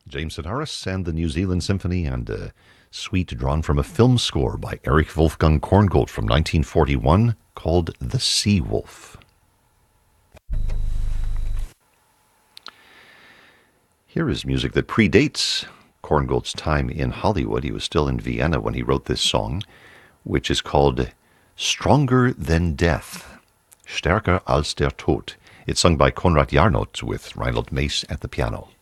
James Sedaris and the New Zealand Symphony, and a suite drawn from a film score by Erich Wolfgang Korngold from 1941 called The Sea Wolf. Here is music that predates Korngold's time in Hollywood. He was still in Vienna when he wrote this song, which is called Stronger Than Death, Stärker als der Tod. It's sung by Konrad Jarnot with Reinhold Mase at the piano.